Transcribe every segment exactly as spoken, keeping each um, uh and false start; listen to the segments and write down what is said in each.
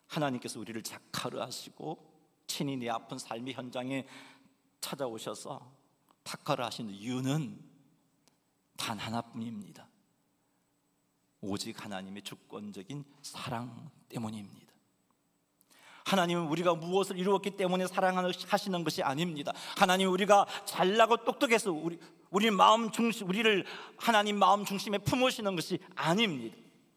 하나님께서 우리를 작하려 하시고 친히 내 아픈 삶의 현장에 찾아오셔서 탁하려 하시는 이유는 단 하나뿐입니다. 오직 하나님의 주권적인 사랑 때문입니다. 하나님은 우리가 무엇을 이루었기 때문에 사랑하시는 것이 아닙니다. 하나님은 우리가 잘나고 똑똑해서 우리, 우리 마음 중심, 우리를 하나님 마음 중심에 품으시는 것이 아닙니다.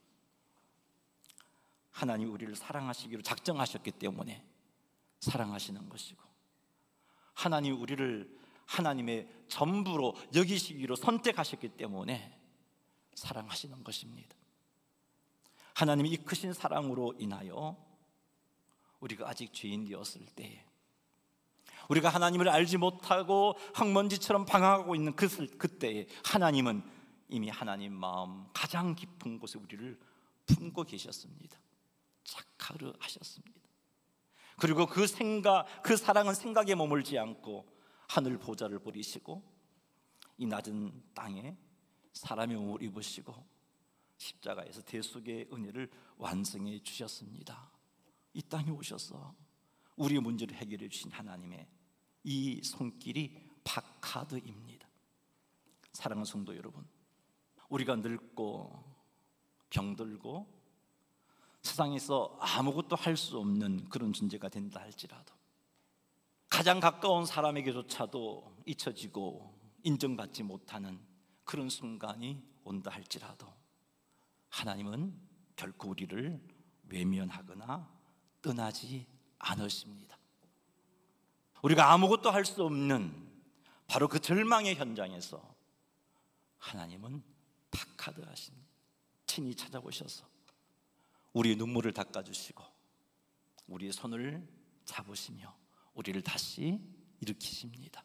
하나님이 우리를 사랑하시기로 작정하셨기 때문에 사랑하시는 것이고, 하나님이 우리를 하나님의 전부로 여기시기로 선택하셨기 때문에 사랑하시는 것입니다. 하나님이 이 크신 사랑으로 인하여 우리가 아직 죄인 되었을 때에, 우리가 하나님을 알지 못하고 흙먼지처럼 방황하고 있는 그, 그때에 하나님은 이미 하나님 마음 가장 깊은 곳에 우리를 품고 계셨습니다. 착하려 하셨습니다. 그리고 그 생각, 그 사랑은 생각에 머물지 않고 하늘 보좌를 버리시고 이 낮은 땅에 사람의 몸을 입으시고 십자가에서 대속의 은혜를 완성해 주셨습니다. 이 땅에 오셔서 우리의 문제를 해결해 주신 하나님의 이 손길이 박하드입니다. 사랑하는 성도 여러분, 우리가 늙고 병들고 세상에서 아무것도 할 수 없는 그런 존재가 된다 할지라도, 가장 가까운 사람에게조차도 잊혀지고 인정받지 못하는 그런 순간이 온다 할지라도 하나님은 결코 우리를 외면하거나 떠나지 않으십니다. 우리가 아무것도 할 수 없는 바로 그 절망의 현장에서 하나님은 탁하드 하십니다. 친히 찾아오셔서 우리의 눈물을 닦아주시고 우리의 손을 잡으시며 우리를 다시 일으키십니다.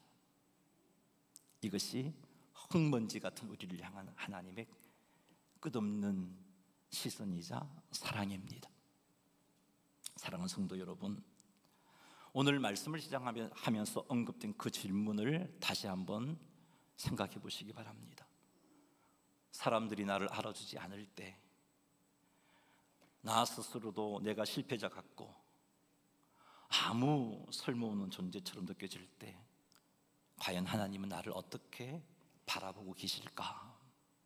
이것이 흙먼지 같은 우리를 향한 하나님의 끝없는 시선이자 사랑입니다. 사랑하는 성도 여러분, 오늘 말씀을 시작하면서 언급된 그 질문을 다시 한번 생각해 보시기 바랍니다. 사람들이 나를 알아주지 않을 때, 나 스스로도 내가 실패자 같고 아무 쓸모없는 존재처럼 느껴질 때 과연 하나님은 나를 어떻게 바라보고 계실까?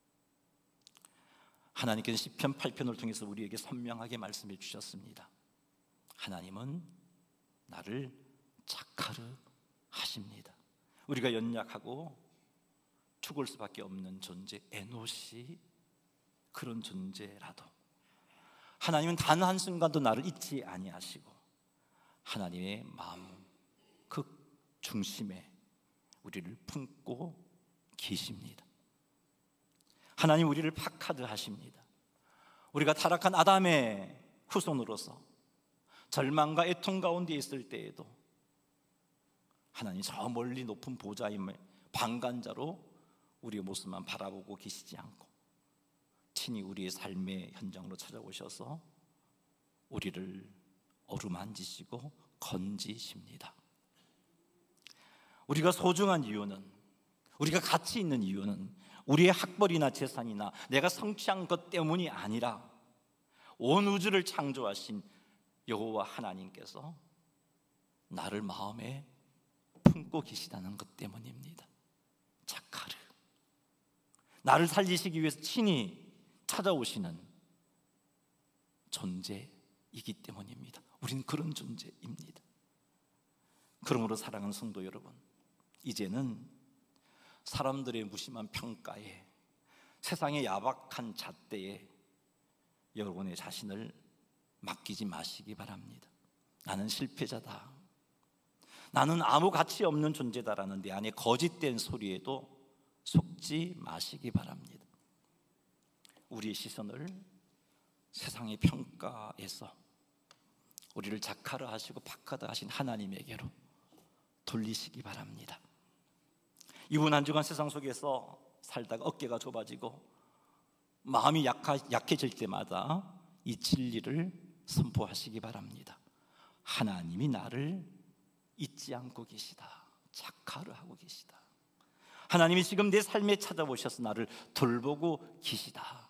하나님께서 시편 팔 편을 통해서 우리에게 선명하게 말씀해 주셨습니다. 하나님은 나를 착하려 하십니다. 우리가 연약하고 죽을 수밖에 없는 존재, 에노시, 그런 존재라도 하나님은 단 한순간도 나를 잊지 아니하시고 하나님의 마음 그 중심에 우리를 품고 계십니다. 하나님 우리를 팍하드 하십니다. 우리가 타락한 아담의 후손으로서 절망과 애통 가운데 있을 때에도 하나님 저 멀리 높은 보좌임을 방관자로 우리의 모습만 바라보고 계시지 않고 친히 우리의 삶의 현장으로 찾아오셔서 우리를 어루만지시고 건지십니다. 우리가 소중한 이유는, 우리가 가치 있는 이유는 우리의 학벌이나 재산이나 내가 성취한 것 때문이 아니라 온 우주를 창조하신 여호와 하나님께서 나를 마음에 품고 계시다는 것 때문입니다. 착하르, 나를 살리시기 위해서 친히 찾아오시는 존재이기 때문입니다. 우리는 그런 존재입니다. 그러므로 사랑하는 성도 여러분, 이제는 사람들의 무심한 평가에, 세상의 야박한 잣대에 여러분의 자신을 맡기지 마시기 바랍니다. 나는 실패자다, 나는 아무 가치 없는 존재다라는 내 안에 거짓된 소리에도 속지 마시기 바랍니다. 우리의 시선을 세상의 평가에서 우리를 작하려 하시고 박하다 하신 하나님에게로 돌리시기 바랍니다. 이번 한 주간 세상 속에서 살다가 어깨가 좁아지고 마음이 약하, 약해질 때마다 이 진리를 선포하시기 바랍니다. 하나님이 나를 잊지 않고 계시다, 착하려 하고 계시다. 하나님이 지금 내 삶에 찾아오셔서 나를 돌보고 계시다.